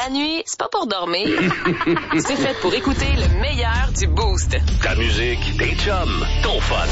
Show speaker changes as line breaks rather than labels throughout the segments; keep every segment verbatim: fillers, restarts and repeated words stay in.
La nuit, c'est pas pour dormir. C'est fait pour écouter le meilleur du Boost.
Ta musique, tes chums, ton fun.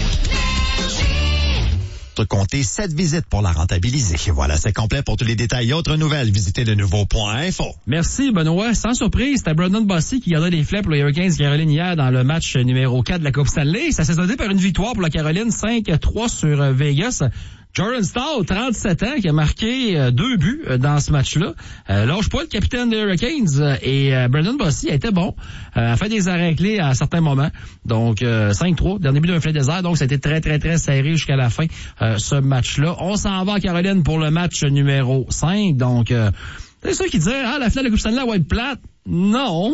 Comptez sept visites pour la rentabiliser. Voilà, c'est complet. Pour tous les détails et autres nouvelles, visitez le nouveau point info.
Merci, Benoît. Sans surprise, c'était Brandon Bossy qui gardait les flets pour les Hurricanes Caroline hier dans le match numéro quatre de la Coupe Stanley. Ça s'est soldé par une victoire pour la Caroline, cinq à trois sur Vegas. Jordan Staal, trente-sept ans, qui a marqué euh, deux buts euh, dans ce match-là. Euh, lâche pas le capitaine des Hurricanes euh, et euh, Brandon Bossy a été bon. Euh, a fait des arrêts clés à certains moments. Donc, euh, cinq trois, dernier but d'un filet désert. Donc, ça a été très, très, très serré jusqu'à la fin, euh, ce match-là. On s'en va à Caroline pour le match numéro cinq. Donc, euh, c'est ceux qui disaient, ah, la finale de la Coupe Stanley va être plate. Non.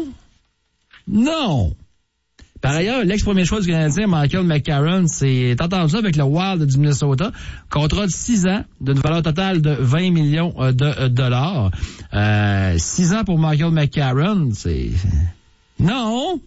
Non. Par ailleurs, l'ex-premier choix du Canadien, Michael McCarron, s'est entendu avec le Wild du Minnesota. Contrat de six ans, d'une valeur totale de vingt millions de dollars. Euh, six ans pour Michael McCarron, c'est... Non!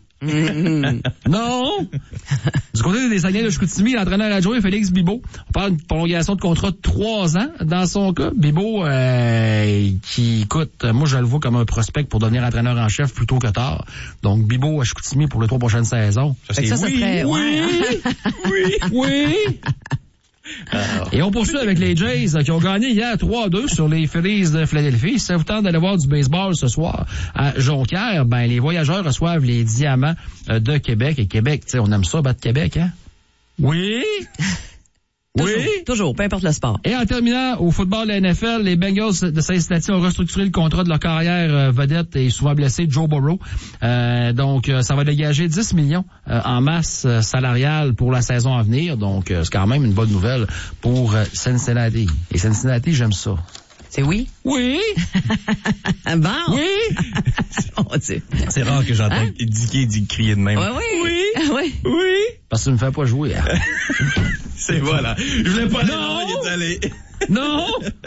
Non! Du côté des Saguenay de Chicoutimi, l'entraîneur adjoint Félix Bibeau. On parle d'une prolongation de contrat de trois ans dans son cas. Bibeau, euh, qui, écoute, moi je le vois comme un prospect pour devenir entraîneur en chef plus tôt que tard. Donc Bibeau à Chicoutimi pour les trois prochaines saisons.
Ça, c'est ça, ça
oui,
serait...
oui, oui, oui, oui. Alors. Et on poursuit avec les Jays qui ont gagné hier trois à deux sur les Phillies de Philadelphie. Si ça vous tente d'aller voir du baseball ce soir à Jonquière, ben les voyageurs reçoivent les Diamants de Québec. Et Québec, tu sais, on aime ça battre Québec, hein? Oui!
Toujours,
oui.
toujours, peu importe le sport.
Et en terminant, au football de la N F L, les Bengals de Cincinnati ont restructuré le contrat de leur carrière euh, vedette et souvent blessé Joe Burrow. Euh, donc, euh, ça va dégager dix millions euh, en masse euh, salariale pour la saison à venir. Donc, euh, c'est quand même une bonne nouvelle pour euh, Cincinnati. Et Cincinnati, j'aime ça.
C'est oui?
Oui!
Bon!
Oui!
Oh, Dieu.
C'est rare que j'entends hein? Dicky dit crier de même.
Oui, oui.
Oui!
Oui!
Oui! Parce que tu me fais pas jouer. Hein?
C'est voilà. Je voulais pas aller
non!
là, il est allé.
Non!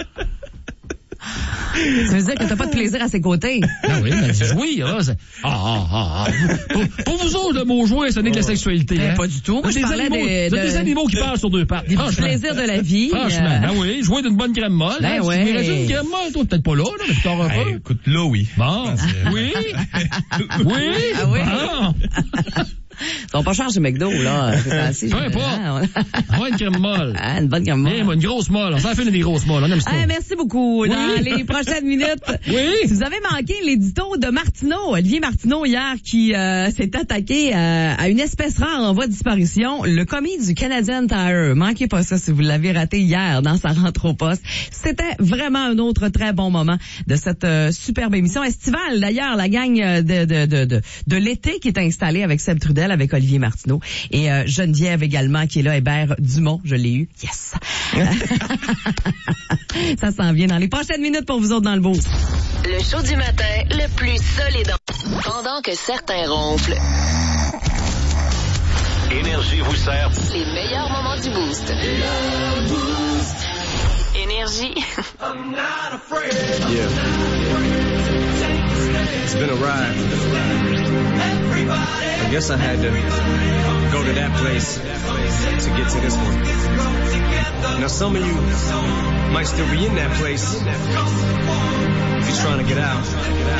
Ça veut dire que t'as pas de plaisir à ses côtés.
Ah oui, mais dis oui, hein, c'est... Ah, ah, ah, ah. Pour, pour vous autres, le mot jouer, ce n'est que la sexualité.
Ben,
hein?
pas du tout.
Moi,
je
des
parlais
animaux,
de,
de...
de...
des animaux qui parlent sur deux pattes.
Du plaisir de la vie.
Franchement,
euh...
ben oui, jouer d'une bonne crème molle.
Ben
hein,
ouais.
Tu m'irais une crème molle, toi, peut-être pas là, là mais tu t'en
hey, écoute, là, oui.
Bon. Oui. Oui.
Ah oui.
Bon.
Ils sont pas chers chez McDo, là. C'est
peu importe. On va une crème molle.
Ah, une bonne crème molle.
Hey, une grosse molle. On s'en fait des grosses molles. On aime ça.
Ah, merci beaucoup.
Oui.
Dans les prochaines minutes.
Oui.
Si vous avez manqué l'édito de Martineau, Olivier Martineau, hier, qui euh, s'est attaqué euh, à une espèce rare en voie de disparition, le commis du Canadian Tire. Manquez pas ça si vous l'avez raté hier dans sa rentre au poste. C'était vraiment un autre très bon moment de cette euh, superbe émission estivale. D'ailleurs, la gang de, de, de, de, de l'été qui est installée avec Seb Trudel, avec Olivier Martineau et euh, Geneviève également qui est là, Hébert Dumont, je l'ai eu. Yes! Ça s'en vient dans les prochaines minutes pour vous autres dans le Boost.
Le show du matin le plus solide pendant que certains ronflent.
Énergie vous sert
Les meilleurs moments du Boost. Le Boost. Énergie.
I'm not afraid. Yeah. It's been a ride. I guess I had to go to that place to get to this one. Now some of you might still be in that place if you're trying to get out.